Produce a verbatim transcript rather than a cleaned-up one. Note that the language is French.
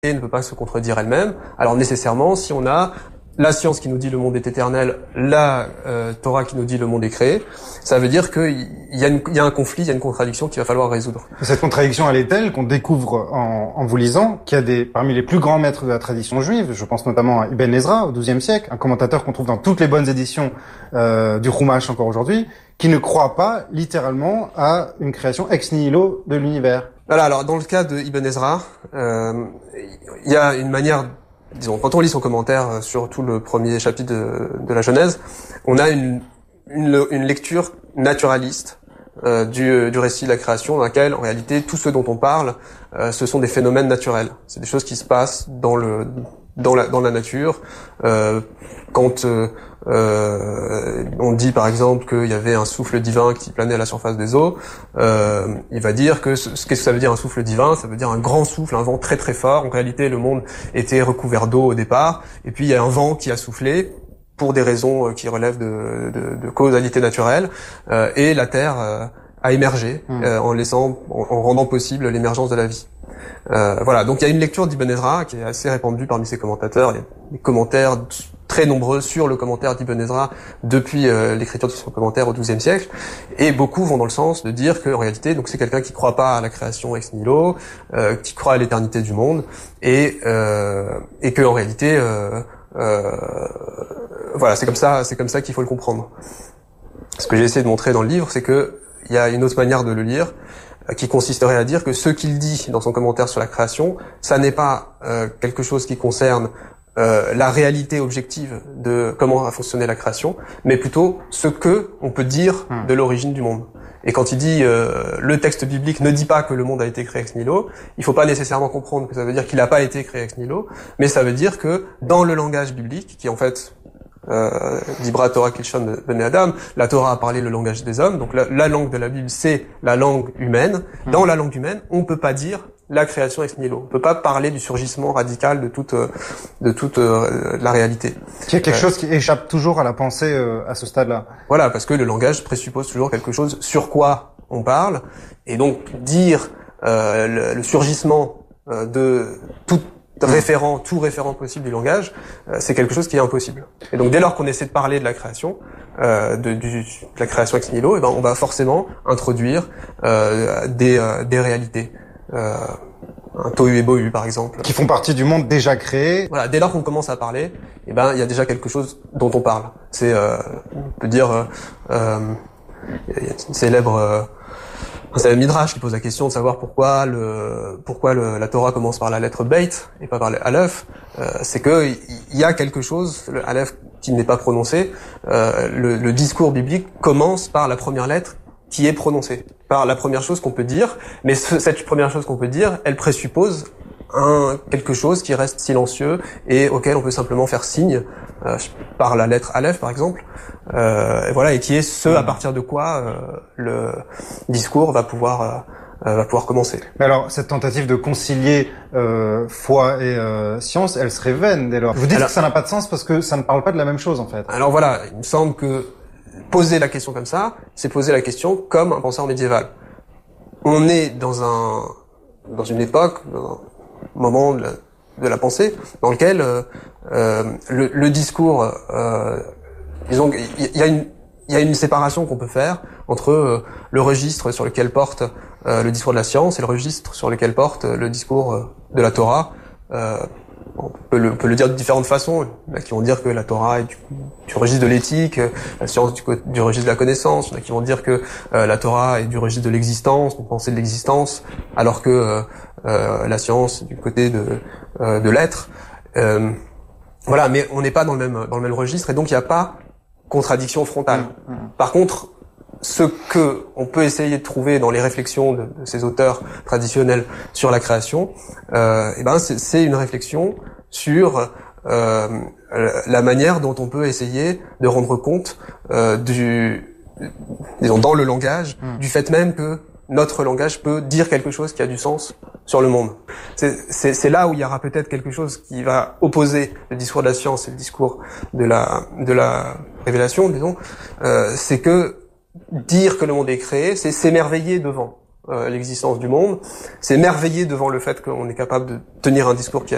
ne peut pas se contredire elle-même. Alors nécessairement, si on a la science qui nous dit le monde est éternel, la euh, Torah qui nous dit le monde est créé, ça veut dire qu'il y a, une, il y a un conflit, il y a une contradiction qu'il va falloir résoudre. Cette contradiction, elle est telle qu'on découvre en, en vous lisant qu'il y a des, parmi les plus grands maîtres de la tradition juive, je pense notamment à Ibn Ezra au douzième siècle, un commentateur qu'on trouve dans toutes les bonnes éditions euh, du Chumash encore aujourd'hui, qui ne croit pas littéralement à une création ex nihilo de l'univers. Voilà, alors dans le cas de Ibn Ezra, euh, il y a une manière, disons, quand on lit son commentaire sur tout le premier chapitre de, de la Genèse, on a une, une, une lecture naturaliste euh, du, du récit de la création, dans laquelle, en réalité, tout ce dont on parle, euh, ce sont des phénomènes naturels. C'est des choses qui se passent dans le dans la dans la nature. Euh, quand euh, euh, on dit par exemple qu'il y avait un souffle divin qui planait à la surface des eaux, euh, il va dire que ce, qu'est-ce que ça veut dire un souffle divin? Ça veut dire un grand souffle, un vent très très fort. En réalité, le monde était recouvert d'eau au départ, et puis il y a un vent qui a soufflé pour des raisons qui relèvent de, de, de causalité naturelle, euh, et la Terre euh, a émergé mmh. euh, en laissant, en, en rendant possible l'émergence de la vie. Euh, voilà, donc il y a une lecture d'Ibn Ezra qui est assez répandue parmi ses commentateurs. Il y a des commentaires très nombreux sur le commentaire d'Ibn Ezra depuis euh, l'écriture de son commentaire au douzième siècle, et beaucoup vont dans le sens de dire qu'en réalité, donc c'est quelqu'un qui croit pas à la création ex nihilo, euh, qui croit à l'éternité du monde, et euh, et que en réalité, euh, euh, voilà, c'est comme ça, c'est comme ça qu'il faut le comprendre. Ce que j'ai essayé de montrer dans le livre, c'est que il y a une autre manière de le lire, qui consisterait à dire que ce qu'il dit dans son commentaire sur la création, ça n'est pas euh, quelque chose qui concerne euh, la réalité objective de comment a fonctionné la création, mais plutôt ce que on peut dire de l'origine du monde. Et quand il dit euh, le texte biblique ne dit pas que le monde a été créé ex nihilo, il faut pas nécessairement comprendre que ça veut dire qu'il n'a pas été créé ex nihilo, mais ça veut dire que dans le langage biblique, qui en fait Euh, Dibra Torah Kilshon Bnei Adam, la Torah a parlé le langage des hommes, donc la, la langue de la Bible c'est la langue humaine. Dans la langue humaine, on peut pas dire la création ex nihilo. On peut pas parler du surgissement radical de toute de toute euh, la réalité. Il y a quelque euh, chose qui échappe toujours à la pensée euh, à ce stade-là. Voilà, parce que le langage présuppose toujours quelque chose sur quoi on parle, et donc dire euh, le, le surgissement euh, de toute référent, tout référent possible du langage, euh, c'est quelque chose qui est impossible. Et donc dès lors qu'on essaie de parler de la création, euh, de, du, de la création ex nihilo, eh ben on va forcément introduire euh, des, euh, des réalités, euh, un tohu et bohu par exemple, qui font partie du monde déjà créé. Voilà, dès lors qu'on commence à parler, eh ben il y a déjà quelque chose dont on parle. C'est, euh, on peut dire, euh, euh, il y a une célèbre euh, c'est le Midrash qui pose la question de savoir pourquoi le pourquoi le, la Torah commence par la lettre Beit et pas par le Aleph. Euh, c'est que il y a quelque chose, le Aleph qui n'est pas prononcé. Euh, le, le discours biblique commence par la première lettre qui est prononcée, par la première chose qu'on peut dire. Mais ce, cette première chose qu'on peut dire, elle présuppose un quelque chose qui reste silencieux et auquel on peut simplement faire signe euh, par la lettre Aleph par exemple. Euh, et voilà, et qui est ce à partir de quoi euh, le discours va pouvoir euh, va pouvoir commencer. Mais alors, cette tentative de concilier euh, foi et euh, science, elle serait vaine dès lors. Vous dites alors, que ça n'a pas de sens parce que ça ne parle pas de la même chose en fait. Alors voilà, il me semble que poser la question comme ça, c'est poser la question comme un penseur médiéval. On est dans un dans une époque, dans un moment de la, de la pensée, dans lequel euh, euh, le, le discours euh, disons il y a une il y a une séparation qu'on peut faire entre euh, le registre sur lequel porte euh, le discours de la science et le registre sur lequel porte le discours euh, de la Torah. Euh, on peut le, on peut le dire de différentes façons. Il y en a qui vont dire que la Torah est du, du registre de l'éthique, la science du, du registre de la connaissance. Il y en a qui vont dire que euh, la Torah est du registre de l'existence, on pensait de l'existence, alors que euh, euh, la science est du côté de, euh, de l'être. Euh, voilà, mais on n'est pas dans le même dans le même registre et donc il n'y a pas contradiction frontale. Mmh, mmh. Par contre, ce que on peut essayer de trouver dans les réflexions de, de ces auteurs traditionnels sur la création, euh, eh ben c'est, c'est une réflexion sur euh, la manière dont on peut essayer de rendre compte euh, du, disons dans le langage, mmh. du fait même que notre langage peut dire quelque chose qui a du sens sur le monde. C'est, c'est, c'est là où il y aura peut-être quelque chose qui va opposer le discours de la science et le discours de la de la révélation, disons. Euh, c'est que dire que le monde est créé, c'est s'émerveiller devant euh, l'existence du monde, c'est s'émerveiller devant le fait qu'on est capable de tenir un discours qui a